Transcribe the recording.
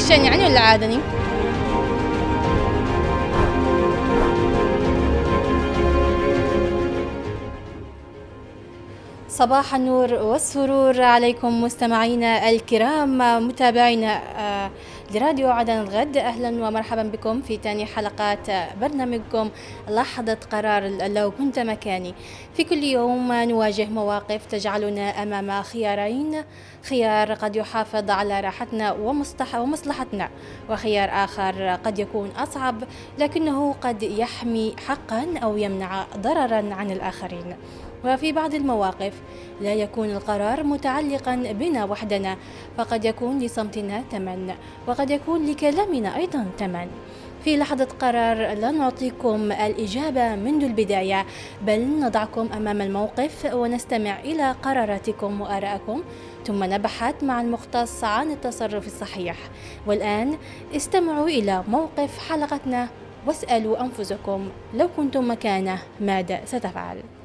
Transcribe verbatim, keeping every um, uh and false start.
الشأن يعني ولا عادني؟ صباح النور والسرور عليكم مستمعينا الكرام، متابعينا آه، لراديو عدن الغد. أهلا ومرحبا بكم في ثاني حلقات برنامجكم لحظة قرار لو كنت مكاني. في كل يوم نواجه مواقف تجعلنا أمام خيارين، خيار قد يحافظ على راحتنا ومصلحتنا، وخيار آخر قد يكون أصعب لكنه قد يحمي حقا أو يمنع ضررا عن الآخرين. وفي بعض المواقف لا يكون القرار متعلقا بنا وحدنا، فقد يكون لصمتنا ثمن، وقد يكون لكلامنا أيضا ثمن. في لحظة قرار لا نعطيكم الإجابة منذ البداية، بل نضعكم أمام الموقف ونستمع إلى قراراتكم وآرائكم، ثم نبحث مع المختص عن التصرف الصحيح. والآن استمعوا إلى موقف حلقتنا واسألوا أنفسكم لو كنتم مكانه ماذا ستفعل؟